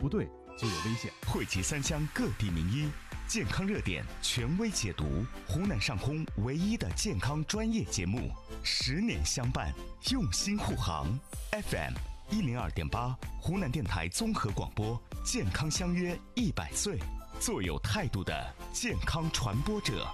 不对就有危险。 汇集三湘各地名医，健康热点权威解读，湖南上空唯一的健康专业节目，10年相伴，用心护航。FM 102.8，湖南电台综合广播，健康相约100岁，做有态度的健康传播者。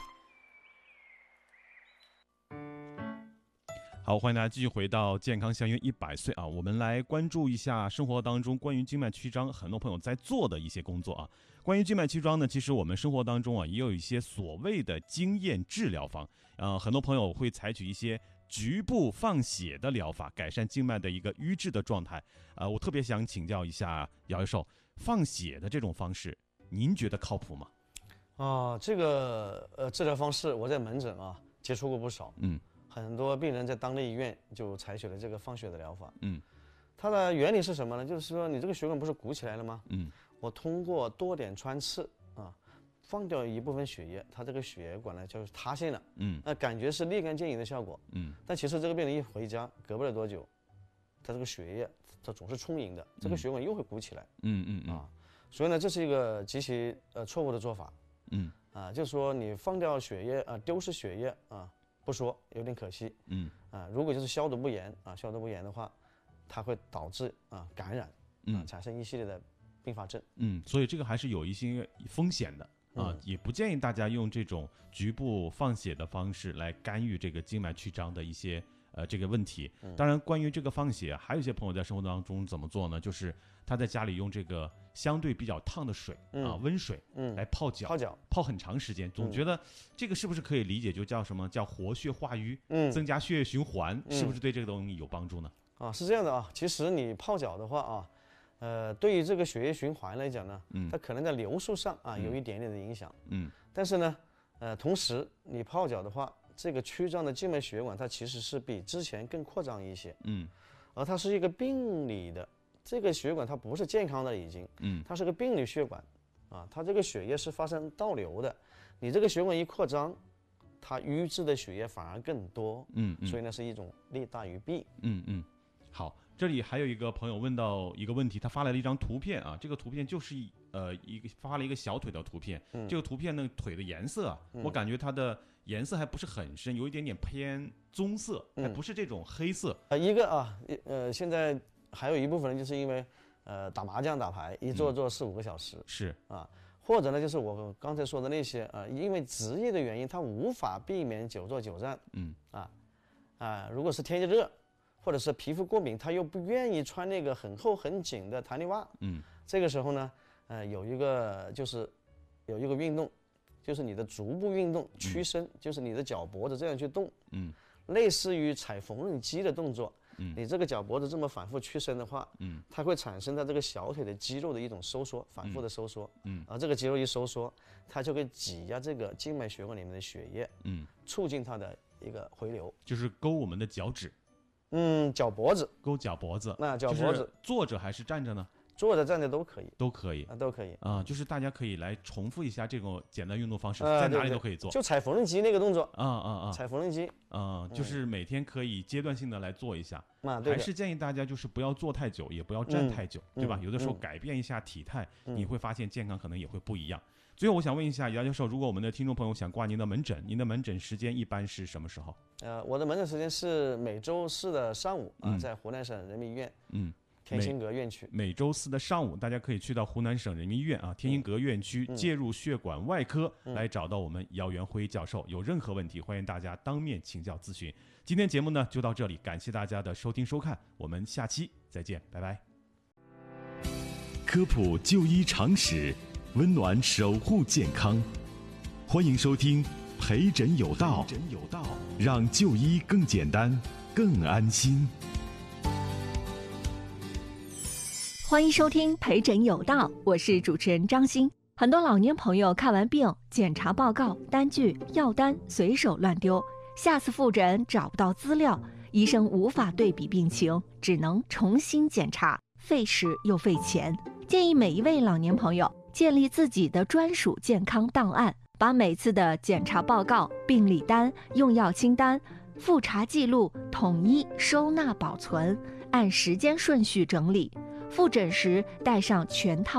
好，欢迎大家继续回到健康相约100岁啊！我们来关注一下生活当中关于静脉曲张很多朋友在做的一些工作啊。关于静脉曲张呢，其实我们生活当中啊也有一些所谓的经验治疗方，很多朋友会采取一些局部放血的疗法，改善静脉的一个瘀滞的状态。我特别想请教一下姚教授，放血的这种方式，您觉得靠谱吗？ 这个治疗方式我在门诊接触过不少，很多病人在当地医院就采取了这个放血的疗法，它的原理是什么呢？就是说你这个血管不是鼓起来了吗？我通过多点穿刺放掉一部分血液，它这个血管呢就塌陷了，感觉是立竿见影的效果，但其实这个病人一回家，隔不了多久，他这个血液它总是充盈的，这个血管又会鼓起来，所以呢，这是一个极其错误的做法，就是说你放掉血液丢失血液不说有点可惜，如果就是消毒不严的话，它会导致感染，产生一系列的并发症， 所以这个还是有一些风险的。也不建议大家用这种局部放血的方式来干预这个静脉曲张的一些这个问题。当然，关于这个放血，还有一些朋友在生活当中怎么做呢？就是他在家里用这个相对比较烫的水温水来泡脚，泡很长时间。总觉得这个是不是可以理解就叫什么叫活血化瘀，增加血液循环，是不是对这个东西有帮助呢？ 是这样的其实你泡脚的话对于这个血液循环来讲呢，它可能在流速上有一点点的影响，但是呢，同时你泡脚的话，这个曲张的静脉血管它其实是比之前更扩张一些，而它是一个病理的，这个血管它不是健康的已经，它是个病理血管它这个血液是发生倒流的，你这个血管一扩张，它瘀滞的血液反而更多，所以呢是一种利大于弊， 好，这里还有一个朋友问到一个问题，他发来了一张图片这个图片就是发了一个小腿的图片，这个图片呢腿的颜色我感觉它的颜色还不是很深，有一点点偏棕色，还不是这种黑色。 现在还有一部分人就是因为打麻将打牌一坐4-5个小时， 是或者呢就是我刚才说的那些因为职业的原因，他无法避免久坐久站，如果是天气热或者是皮肤过敏，他又不愿意穿那个很厚很紧的弹力袜，这个时候呢有一个运动，就是你的足部运动屈伸，就是你的脚脖子这样去动，类似于踩缝纫机的动作，你这个脚脖子这么反复屈伸的话，它会产生在这个小腿的肌肉的一种收缩，反复的收缩，而这个肌肉一收缩，它就会挤压这个静脉血管里面的血液，促进它的一个回流， 就是勾我们的脚趾， 脚脖子， 勾脚脖子， 那脚脖子坐着还是站着呢？ 坐着站着都可以， 都可以就是大家可以来重复一下这种简单运动方式，在哪里都可以做， 就踩缝纫机那个动作踩缝纫机就是每天可以阶段性的来做一下，还是建议大家就是不要坐太久，也不要站太久，对吧？有的时候改变一下体态，你会发现健康可能也会不一样。最后我想问一下姚教授，如果我们的听众朋友想挂您的门诊，您的门诊时间一般是什么时候？ 我的门诊时间是每周4的上午在湖南省人民医院天心阁院区， 每周4的上午，大家可以去到湖南省人民医院天心阁院区介入血管外科来找到我们姚元辉教授，有任何问题欢迎大家当面请教咨询。今天节目呢就到这里，感谢大家的收听收看，我们下期再见，拜拜。 科普就医常识，温暖守护健康，欢迎收听陪诊有道，让就医更简单更安心。 欢迎收听陪诊有道，我是主持人张欣。很多老年朋友看完病，检查报告、单据、药单随手乱丢，下次复诊找不到资料，医生无法对比病情，只能重新检查，费时又费钱。建议每一位老年朋友建立自己的专属健康档案，把每次的检查报告、病历单、用药清单、复查记录统一收纳保存，按时间顺序整理。复诊时带上全套